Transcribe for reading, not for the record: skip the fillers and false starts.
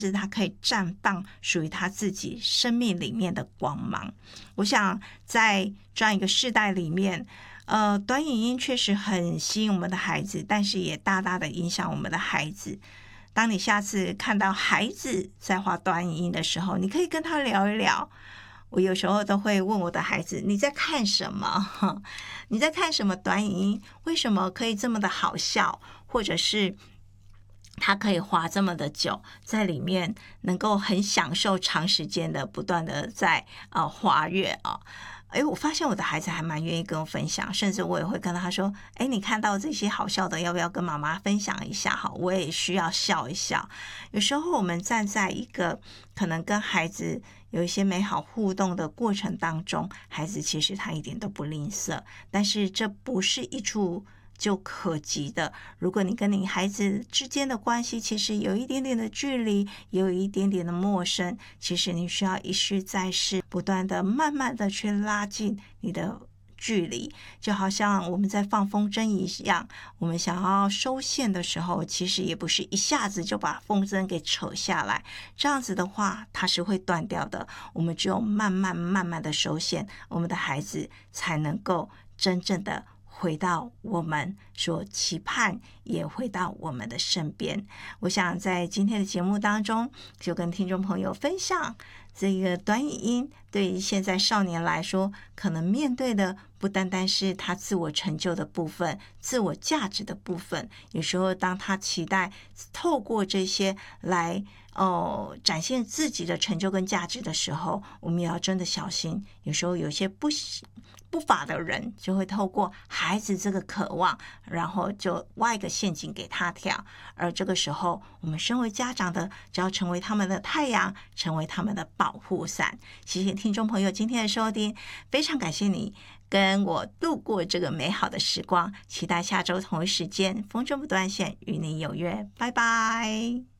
是他可以绽放属于他自己生命里面的光芒。我想在这样一个世代里面，短影音确实很吸引我们的孩子，但是也大大的影响我们的孩子。当你下次看到孩子在滑短影音的时候，你可以跟他聊一聊。我有时候都会问我的孩子，你在看什么？你在看什么短影音？为什么可以这么的好笑？或者是他可以滑这么的久，在里面能够很享受长时间的不断的在滑跃啊。我发现我的孩子还蛮愿意跟我分享，甚至我也会跟他说，你看到这些好笑的，要不要跟妈妈分享一下？好，我也需要笑一笑。有时候我们站在一个可能跟孩子有一些美好互动的过程当中，孩子其实他一点都不吝啬，但是这不是一触就可及的。如果你跟你孩子之间的关系其实有一点点的距离，也有一点点的陌生，其实你需要一试再试，不断的慢慢的去拉近你的距离。就好像我们在放风筝一样，我们想要收线的时候，其实也不是一下子就把风筝给扯下来，这样子的话它是会断掉的。我们只有慢慢的收线，我们的孩子才能够真正的回到我们所期盼，也回到我们的身边。我想在今天的节目当中，就跟听众朋友分享，这个短影音对于现在少年来说，可能面对的不单单是他自我成就的部分，自我价值的部分。有时候当他期待透过这些来展现自己的成就跟价值的时候，我们也要真的小心。有时候有些不法的人就会透过孩子这个渴望，然后就挖一个陷阱给他跳。而这个时候，我们身为家长的，只要成为他们的太阳，成为他们的保护伞。谢谢听众朋友今天的收听，非常感谢你跟我度过这个美好的时光，期待下周同一时间风筝不断线与你有约，拜拜。